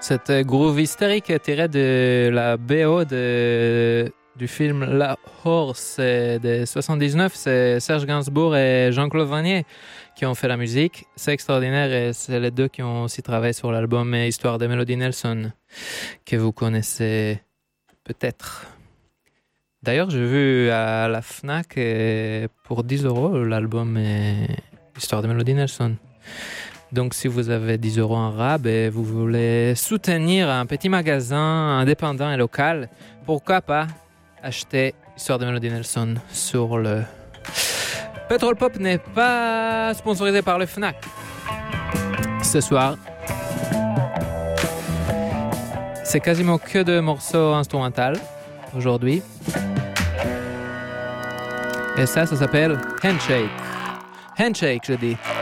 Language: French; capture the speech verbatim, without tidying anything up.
Cette groove hystérique est tirée de la B O de, du film La Horse de soixante-dix-neuf. C'est Serge Gainsbourg et Jean-Claude Vannier qui ont fait la musique. C'est extraordinaire et c'est les deux qui ont aussi travaillé sur l'album Histoire de Melody Nelson, que vous connaissez peut-être. D'ailleurs, j'ai vu à la Fnac pour dix euros l'album Histoire de Melody Nelson. Donc, si vous avez dix euros en rab et vous voulez soutenir un petit magasin indépendant et local, pourquoi pas acheter Histoire de Melody Nelson sur le... Petrol Pop n'est pas sponsorisé par le Fnac. Ce soir, c'est quasiment que de morceaux instrumentaux aujourd'hui. Et ça, ça s'appelle Handshake. Handshake, je dis.